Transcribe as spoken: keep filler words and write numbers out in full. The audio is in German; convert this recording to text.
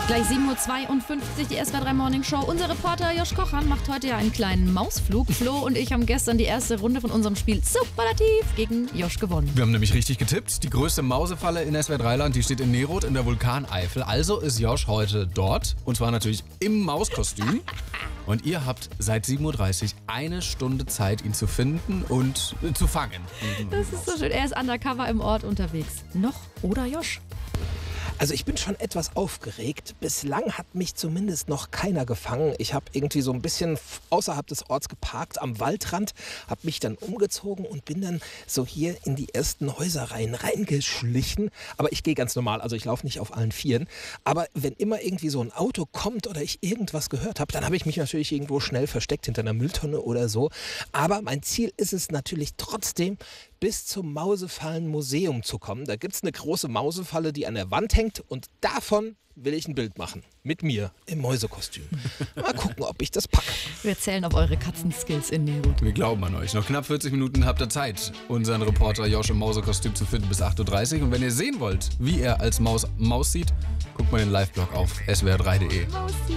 Gleich sieben Uhr zweiundfünfzig, die S W R drei Morning Show. Unser Reporter Josh Kochern macht heute ja einen kleinen Mausflug. Flo und ich haben gestern die erste Runde von unserem Spiel Superlativ gegen Josh gewonnen. Wir haben nämlich richtig getippt. Die größte Mausefalle in S W R drei Land, die steht in Neroth in der Vulkaneifel. Also ist Josh heute dort. Und zwar natürlich im Mauskostüm. Und ihr habt seit sieben Uhr dreißig eine Stunde Zeit, ihn zu finden und äh, zu fangen. Das ist so schön. Er ist undercover im Ort unterwegs. Noch oder Josh? Also ich bin schon etwas aufgeregt. Bislang hat mich zumindest noch keiner gefangen. Ich habe irgendwie so ein bisschen außerhalb des Orts geparkt, am Waldrand, habe mich dann umgezogen und bin dann so hier in die ersten Häuserreihen reingeschlichen. Aber ich gehe ganz normal, also ich laufe nicht auf allen Vieren. Aber wenn immer irgendwie so ein Auto kommt oder ich irgendwas gehört habe, dann habe ich mich natürlich irgendwo schnell versteckt hinter einer Mülltonne oder so. Aber mein Ziel ist es natürlich trotzdem, bis zum Mausefallen-Museum zu kommen. Da gibt es eine große Mausefalle, die an der Wand hängt und davon will ich ein Bild machen. Mit mir im Mäusekostüm. Mal gucken, ob ich das packe. Wir zählen auf eure Katzenskills in Neroth. Wir glauben an euch. Noch knapp vierzig Minuten habt ihr Zeit, unseren Reporter Josh im Mausekostüm zu finden bis acht Uhr dreißig. Und wenn ihr sehen wollt, wie er als Maus Maus sieht, guckt mal den Live-Blog auf S W R drei punkt de.